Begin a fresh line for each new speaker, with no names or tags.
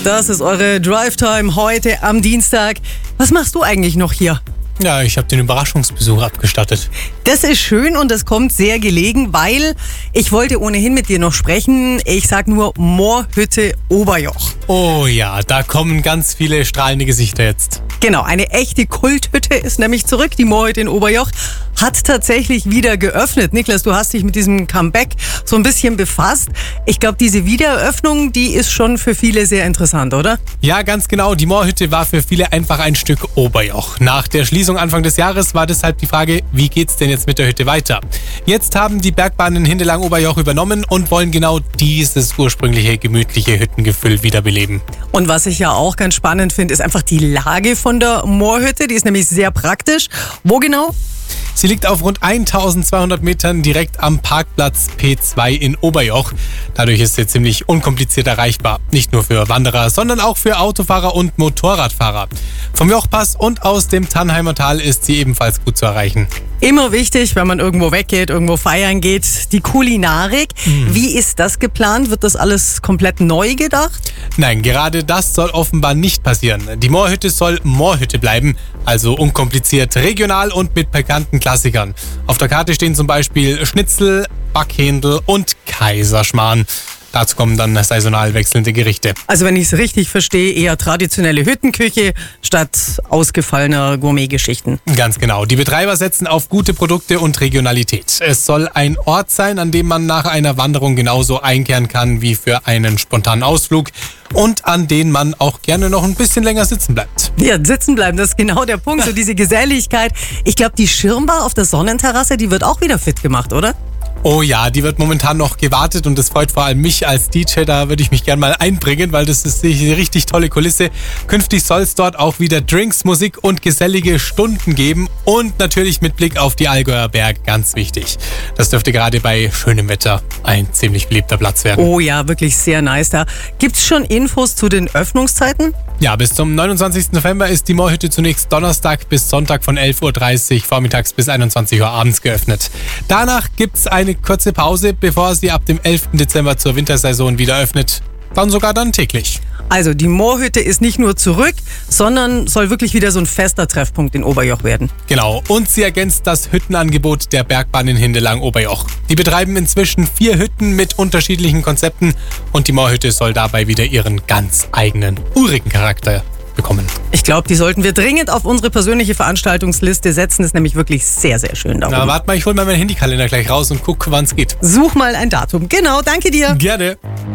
Das ist eure Drive-Time heute am Dienstag. Was machst du eigentlich noch hier?
Ja, ich habe den Überraschungsbesuch abgestattet.
Das ist schön und das kommt sehr gelegen, weil ich wollte ohnehin mit dir noch sprechen. Ich sag nur Moorhütte Oberjoch.
Oh ja, da kommen ganz viele strahlende Gesichter jetzt.
Genau, eine echte Kulthütte ist nämlich zurück. Die Moorhütte in Oberjoch hat tatsächlich wieder geöffnet. Niklas, du hast dich mit diesem Comeback so ein bisschen befasst. Ich glaube, diese Wiedereröffnung, die ist schon für viele sehr interessant, oder?
Ja, ganz genau. Die Moorhütte war für viele einfach ein Stück Oberjoch. Nach der Schließung Anfang des Jahres war deshalb die Frage, wie geht's denn jetzt mit der Hütte weiter? Jetzt haben die Bergbahnen Hindelang-Oberjoch übernommen und wollen genau dieses ursprüngliche gemütliche Hüttengefühl wiederbeleben.
Und was ich ja auch ganz spannend finde, ist einfach die Lage von der Moorhütte. Die ist nämlich sehr praktisch. Wo genau?
Sie liegt auf rund 1200 Metern direkt am Parkplatz P2 in Oberjoch. Dadurch ist sie ziemlich unkompliziert erreichbar. Nicht nur für Wanderer, sondern auch für Autofahrer und Motorradfahrer. Vom Jochpass und aus dem Tannheimer Tal ist sie ebenfalls gut zu erreichen.
Immer wichtig, wenn man irgendwo weggeht, irgendwo feiern geht, die Kulinarik. Wie ist das geplant? Wird das alles komplett neu gedacht?
Nein, gerade das soll offenbar nicht passieren. Die Moorhütte soll Moorhütte bleiben, also unkompliziert, regional und mit bekannten Klassikern. Auf der Karte stehen zum Beispiel Schnitzel, Backhändel und Kaiserschmarrn. Dazu kommen dann saisonal wechselnde Gerichte.
Also wenn ich es richtig verstehe, eher traditionelle Hüttenküche statt ausgefallener Gourmetgeschichten.
Ganz genau. Die Betreiber setzen auf gute Produkte und Regionalität. Es soll ein Ort sein, an dem man nach einer Wanderung genauso einkehren kann wie für einen spontanen Ausflug und an dem man auch gerne noch ein bisschen länger sitzen bleibt.
Ja, sitzen bleiben, das ist genau der Punkt, so diese Geselligkeit. Ich glaube, die Schirmbar auf der Sonnenterrasse, die wird auch wieder fit gemacht, oder?
Oh ja, die wird momentan noch gewartet und das freut vor allem mich als DJ. Da würde ich mich gerne mal einbringen, weil das ist eine richtig tolle Kulisse. Künftig soll es dort auch wieder Drinks, Musik und gesellige Stunden geben und natürlich mit Blick auf die Allgäuer Berge, ganz wichtig. Das dürfte gerade bei schönem Wetter ein ziemlich beliebter Platz werden.
Oh ja, wirklich sehr nice da. Gibt's schon Infos zu den Öffnungszeiten?
Ja, bis zum 29. November ist die Moorhütte zunächst Donnerstag bis Sonntag von 11.30 Uhr vormittags bis 21 Uhr abends geöffnet. Danach gibt's eine kurze Pause, bevor sie ab dem 11. Dezember zur Wintersaison wieder öffnet. Dann sogar dann täglich.
Also die Moorhütte ist nicht nur zurück, sondern soll wirklich wieder so ein fester Treffpunkt in Oberjoch werden.
Genau, und sie ergänzt das Hüttenangebot der Bergbahnen Hindelang-Oberjoch. Die betreiben inzwischen 4 Hütten mit unterschiedlichen Konzepten und die Moorhütte soll dabei wieder ihren ganz eigenen, urigen Charakter bekommen.
Ich glaube, die sollten wir dringend auf unsere persönliche Veranstaltungsliste setzen. Das ist nämlich wirklich sehr, sehr schön da oben.
Na, warte mal, ich hol mal meinen Handykalender gleich raus und guck, wann es geht.
Such mal ein Datum. Genau, danke dir.
Gerne.